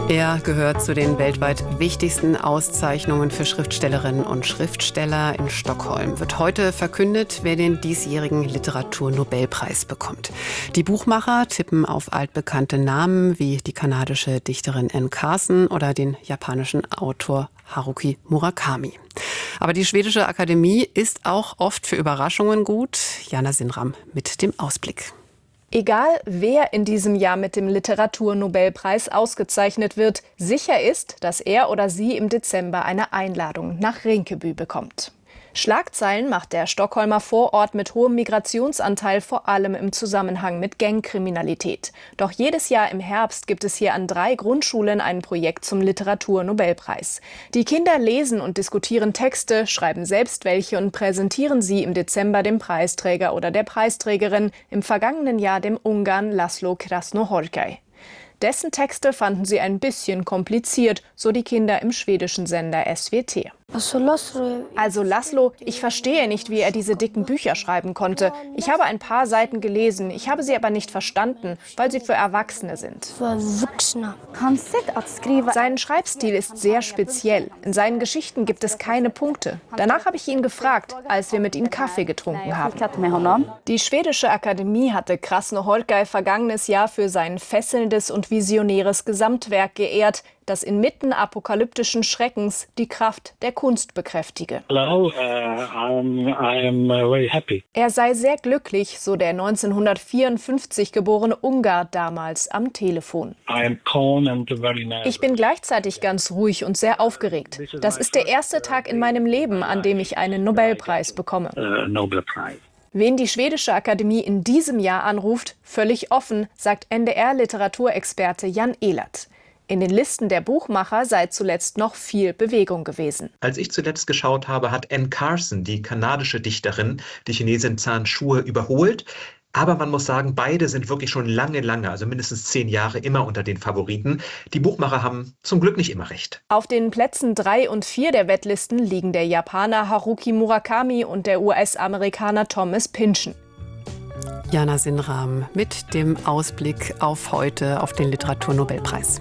Er gehört zu den weltweit wichtigsten Auszeichnungen für Schriftstellerinnen und Schriftsteller. In Stockholm wird heute verkündet, wer den diesjährigen Literaturnobelpreis bekommt. Die Buchmacher tippen auf altbekannte Namen wie die kanadische Dichterin Anne Carson oder den japanischen Autor Haruki Murakami. Aber die schwedische Akademie ist auch oft für Überraschungen gut. Jana Sinram mit dem Ausblick. Egal, wer in diesem Jahr mit dem Literaturnobelpreis ausgezeichnet wird, sicher ist, dass er oder sie im Dezember eine Einladung nach Rinkeby bekommt. Schlagzeilen macht der Stockholmer Vorort mit hohem Migrationsanteil vor allem im Zusammenhang mit Gangkriminalität. Doch jedes Jahr im Herbst gibt es hier an 3 Grundschulen ein Projekt zum Literaturnobelpreis. Die Kinder lesen und diskutieren Texte, schreiben selbst welche und präsentieren sie im Dezember dem Preisträger oder der Preisträgerin, im vergangenen Jahr dem Ungarn Laszlo Krasznahorkai. Dessen Texte fanden sie ein bisschen kompliziert, so die Kinder im schwedischen Sender SWT. Also Laszlo, ich verstehe nicht, wie er diese dicken Bücher schreiben konnte. Ich habe ein paar Seiten gelesen, ich habe sie aber nicht verstanden, weil sie für Erwachsene sind. Sein Schreibstil ist sehr speziell. In seinen Geschichten gibt es keine Punkte. Danach habe ich ihn gefragt, als wir mit ihm Kaffee getrunken haben. Die schwedische Akademie hatte Krasznahorkai vergangenes Jahr für sein fesselndes und visionäres Gesamtwerk geehrt, das inmitten apokalyptischen Schreckens die Kraft der Kunst bekräftige. Hello, I am very happy. Er sei sehr glücklich, so der 1954 geborene Ungar damals am Telefon. I am calm and very nervous. Ich bin gleichzeitig ganz ruhig und sehr aufgeregt. Das ist der erste Tag in meinem Leben, an dem ich einen Nobelpreis bekomme. Nobel Prize. Wen die schwedische Akademie in diesem Jahr anruft, völlig offen, sagt NDR-Literaturexperte Jan Ehlert. In den Listen der Buchmacher sei zuletzt noch viel Bewegung gewesen. Als ich zuletzt geschaut habe, hat Anne Carson, die kanadische Dichterin, die Chinesin Zhan Shue überholt. Aber man muss sagen, beide sind wirklich schon lange, also mindestens 10 Jahre immer unter den Favoriten. Die Buchmacher haben zum Glück nicht immer recht. Auf den Plätzen 3 und 4 der Wettlisten liegen der Japaner Haruki Murakami und der US-Amerikaner Thomas Pynchon. Jana Sinram mit dem Ausblick auf heute auf den Literaturnobelpreis.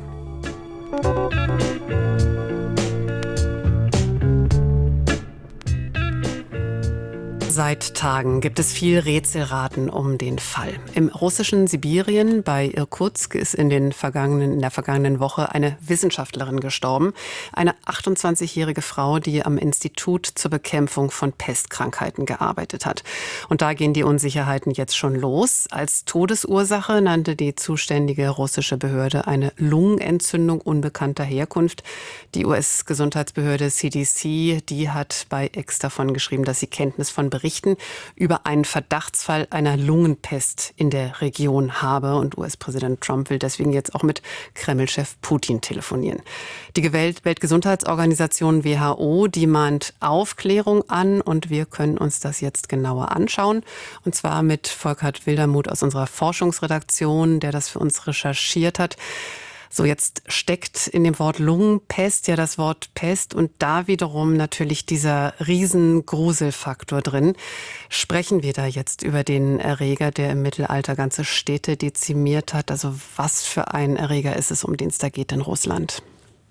Seit Tagen gibt es viel Rätselraten um den Fall. Im russischen Sibirien bei Irkutsk ist in der vergangenen Woche eine Wissenschaftlerin gestorben. Eine 28-jährige Frau, die am Institut zur Bekämpfung von Pestkrankheiten gearbeitet hat. Und da gehen die Unsicherheiten jetzt schon los. Als Todesursache nannte die zuständige russische Behörde eine Lungenentzündung unbekannter Herkunft. Die US-Gesundheitsbehörde CDC, die hat bei X davon geschrieben, dass sie Kenntnis von Berichten über einen Verdachtsfall einer Lungenpest in der Region habe. Und US-Präsident Trump will deswegen jetzt auch mit Kreml-Chef Putin telefonieren. Die Weltgesundheitsorganisation WHO, die mahnt Aufklärung an und wir können uns das jetzt genauer anschauen. Und zwar mit Volkert Wildermuth aus unserer Forschungsredaktion, der das für uns recherchiert hat. So, jetzt steckt in dem Wort Lungenpest ja das Wort Pest und da wiederum natürlich dieser riesen Gruselfaktor drin. Sprechen wir da jetzt über den Erreger, der im Mittelalter ganze Städte dezimiert hat? Also was für ein Erreger ist es, um den es da geht in Russland?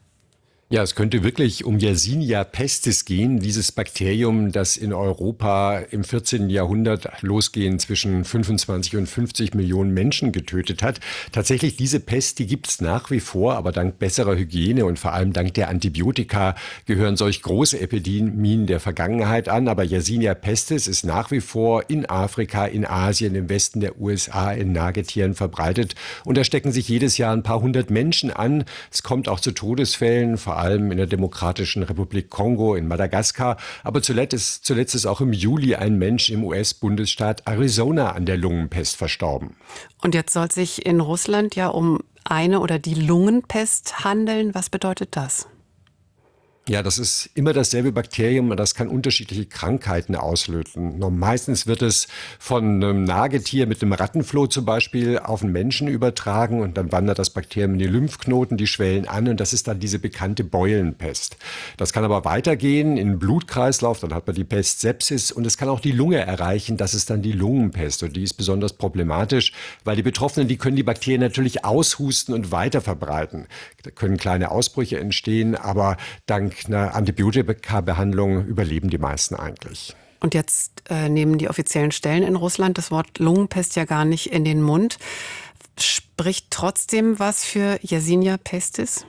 Ja, es könnte wirklich um Yersinia pestis gehen, dieses Bakterium, das in Europa im 14. Jahrhundert losgehend zwischen 25 und 50 Millionen Menschen getötet hat. Tatsächlich, diese Pest, die gibt es nach wie vor, aber dank besserer Hygiene und vor allem dank der Antibiotika gehören solch große Epidemien der Vergangenheit an. Aber Yersinia pestis ist nach wie vor in Afrika, in Asien, im Westen der USA, in Nagetieren verbreitet. Und da stecken sich jedes Jahr ein paar hundert Menschen an. Es kommt auch zu Todesfällen, vor allem in der Demokratischen Republik Kongo, in Madagaskar. Aber zuletzt ist auch im Juli ein Mensch im US-Bundesstaat Arizona an der Lungenpest verstorben. Und jetzt soll es sich in Russland ja um eine oder die Lungenpest handeln. Was bedeutet das? Ja, das ist immer dasselbe Bakterium und das kann unterschiedliche Krankheiten auslösen. Meistens wird es von einem Nagetier mit einem Rattenfloh zum Beispiel auf einen Menschen übertragen und dann wandert das Bakterium in die Lymphknoten, die schwellen an und das ist dann diese bekannte Beulenpest. Das kann aber weitergehen in den Blutkreislauf, dann hat man die Pest Sepsis und es kann auch die Lunge erreichen, das ist dann die Lungenpest und die ist besonders problematisch, weil die Betroffenen, die können die Bakterien natürlich aushusten und weiter verbreiten. Da können kleine Ausbrüche entstehen, aber dank einer Antibiotika-Behandlung überleben die meisten eigentlich. Und jetzt nehmen die offiziellen Stellen in Russland das Wort Lungenpest ja gar nicht in den Mund. Spricht trotzdem was für Yersinia pestis?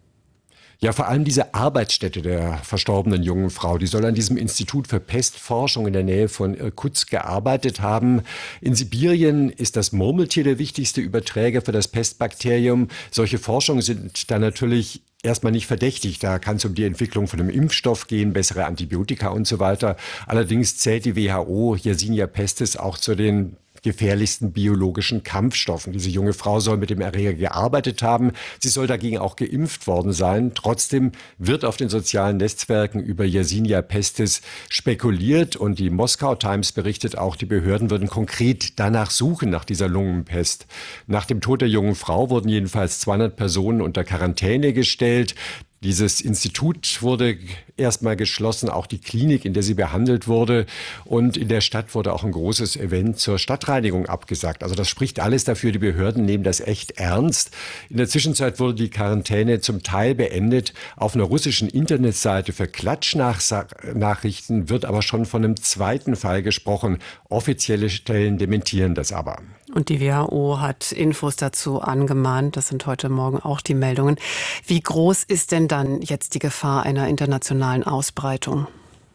Ja, vor allem diese Arbeitsstätte der verstorbenen jungen Frau, die soll an diesem Institut für Pestforschung in der Nähe von Irkutsk gearbeitet haben. In Sibirien ist das Murmeltier der wichtigste Überträger für das Pestbakterium. Solche Forschungen sind da natürlich erstmal nicht verdächtig. Da kann es um die Entwicklung von einem Impfstoff gehen, bessere Antibiotika und so weiter. Allerdings zählt die WHO Yersinia pestis auch zu den gefährlichsten biologischen Kampfstoffen. Diese junge Frau soll mit dem Erreger gearbeitet haben. Sie soll dagegen auch geimpft worden sein. Trotzdem wird auf den sozialen Netzwerken über Yersinia pestis spekuliert und die Moskau Times berichtet auch, die Behörden würden konkret danach suchen, nach dieser Lungenpest. Nach dem Tod der jungen Frau wurden jedenfalls 200 Personen unter Quarantäne gestellt. Dieses Institut wurde erstmal geschlossen, auch die Klinik, in der sie behandelt wurde. Und in der Stadt wurde auch ein großes Event zur Stadtreinigung abgesagt. Also das spricht alles dafür, die Behörden nehmen das echt ernst. In der Zwischenzeit wurde die Quarantäne zum Teil beendet. Auf einer russischen Internetseite für Klatschnachrichten wird aber schon von einem zweiten Fall gesprochen. Offizielle Stellen dementieren das aber. Und die WHO hat Infos dazu angemahnt. Das sind heute Morgen auch die Meldungen. Wie groß ist denn dann jetzt die Gefahr einer internationalen Ausbreitung?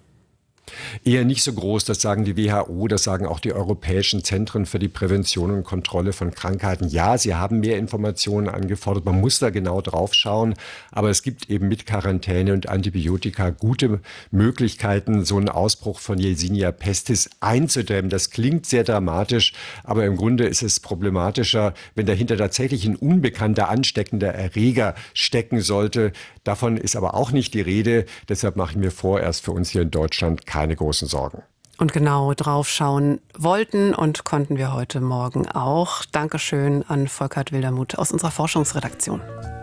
Eher nicht so groß, das sagen die WHO, das sagen auch die europäischen Zentren für die Prävention und Kontrolle von Krankheiten. Ja, sie haben mehr Informationen angefordert, man muss da genau drauf schauen, aber es gibt eben mit Quarantäne und Antibiotika gute Möglichkeiten, so einen Ausbruch von Yersinia pestis einzudämmen. Das klingt sehr dramatisch, aber im Grunde ist es problematischer, wenn dahinter tatsächlich ein unbekannter ansteckender Erreger stecken sollte. Davon ist aber auch nicht die Rede, deshalb mache ich mir vorerst für uns hier in Deutschland keine großen Sorgen. Und genau drauf schauen wollten und konnten wir heute Morgen auch. Dankeschön an Volkert Wildermuth aus unserer Forschungsredaktion.